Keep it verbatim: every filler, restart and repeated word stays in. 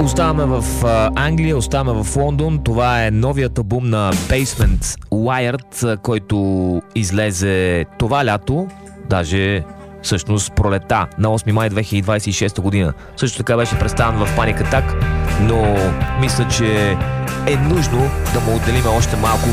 Оставаме в а, Англия, оставаме в Лондон. Това е новият албум на Basement Wired, който излезе това лято, даже всъщност пролета на осми май две хиляди двадесет и шеста година. Също така беше представен в Panic Attack, но мисля, че е нужно да му отделим още малко